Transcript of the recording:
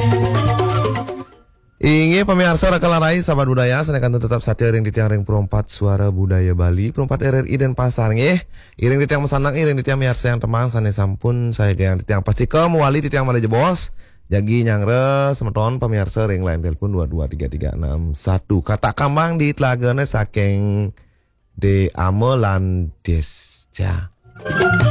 Inge pemirsa rakalarai sahabat budaya senekan tetap satia iring di tiang ring perompat suara budaya Bali perompat RRI dan pasar nge iring di tiang mesanang iring di tiang miarsa yang temang sane sampun saya yang di tiang pasti ke muali di tiang mana bos jagi nyangre semeton pemirsa ring lain telepon 223361 kata kambang di telagane saking de amelan desja.